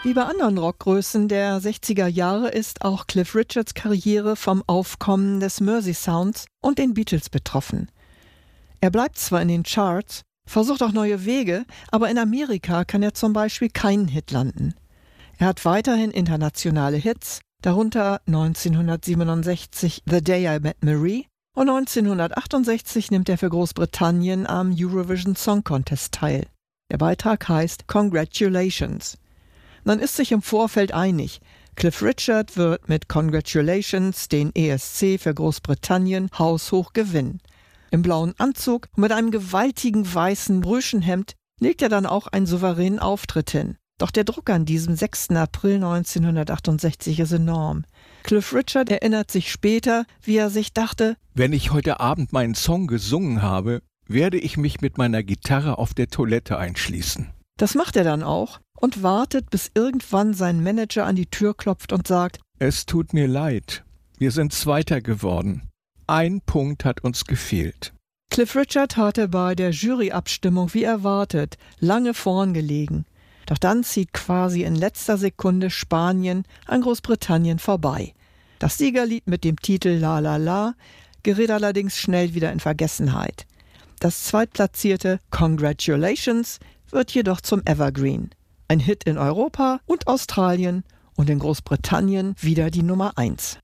Wie bei anderen Rockgrößen der 60er Jahre ist auch Cliff Richards Karriere vom Aufkommen des Mersey Sounds und den Beatles betroffen. Er bleibt zwar in den Charts, versucht auch neue Wege, aber in Amerika kann er zum Beispiel keinen Hit landen. Er hat weiterhin internationale Hits, darunter 1967 The Day I Met Marie und 1968 nimmt er für Großbritannien am Eurovision Song Contest teil. Der Beitrag heißt Congratulations. Man ist sich im Vorfeld einig. Cliff Richard wird mit Congratulations den ESC für Großbritannien haushoch gewinnen. Im blauen Anzug und mit einem gewaltigen weißen Rüschenhemd legt er dann auch einen souveränen Auftritt hin. Doch der Druck an diesem 6. April 1968 ist enorm. Cliff Richard erinnert sich später, wie er sich dachte: Wenn ich heute Abend meinen Song gesungen habe, werde ich mich mit meiner Gitarre auf der Toilette einschließen. Das macht er dann auch und wartet, bis irgendwann sein Manager an die Tür klopft und sagt: Es tut mir leid, wir sind Zweiter geworden. Ein Punkt hat uns gefehlt. Cliff Richard hatte bei der Juryabstimmung wie erwartet lange vorn gelegen. Doch dann zieht quasi in letzter Sekunde Spanien an Großbritannien vorbei. Das Siegerlied mit dem Titel La La La gerät allerdings schnell wieder in Vergessenheit. Das zweitplatzierte Congratulations wird jedoch zum Evergreen. Ein Hit in Europa und Australien und in Großbritannien wieder die Nummer 1.